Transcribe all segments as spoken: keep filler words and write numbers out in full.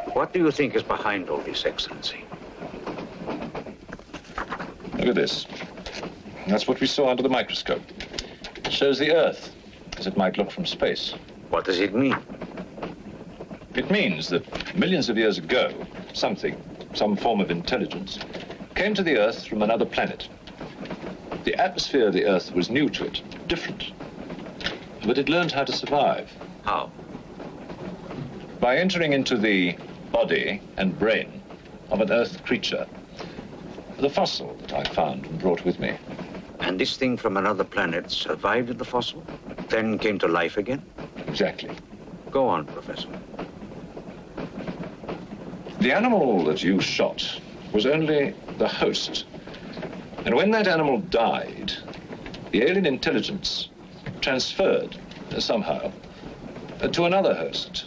What do you think is behind all this, Excellency? Look at this. That's what we saw under the microscope. It shows the Earth as it might look from space. What does it mean? It means that millions of years ago, something, some form of intelligence, came to the Earth from another planet. The atmosphere of the Earth was new to it, different. But it learned how to survive. How? By entering into the body and brain of an Earth creature. The fossil that I found and brought with me. And this thing from another planet survived in the fossil, then came to life again? Exactly. Go on, Professor. The animal that you shot was only the host. And when that animal died, the alien intelligence transferred uh, somehow uh, to another host.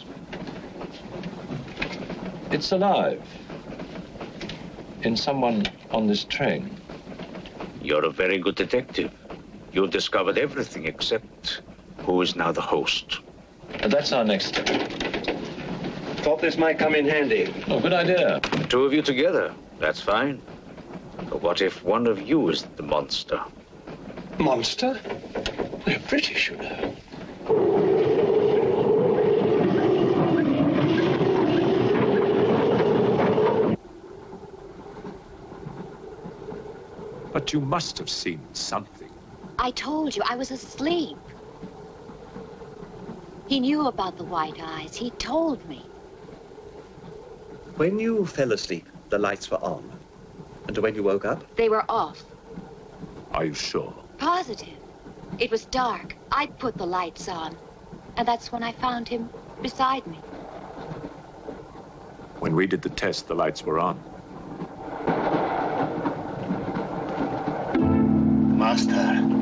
It's alive in someone on this train. You're a very good detective. You discovered everything except who is now the host. And that's our next step. Thought this might come in handy. Oh, good idea. The two of you together, that's fine. But what if one of you is the monster? Monster? They're British, you know. But you must have seen something. I told you I was asleep. He knew about the white eyes. He told me. When you fell asleep, the lights were on. And when you woke up? They were off. Are you sure? Positive. It was dark. I'd put the lights on. And that's when I found him beside me. When we did the test, the lights were on. Master.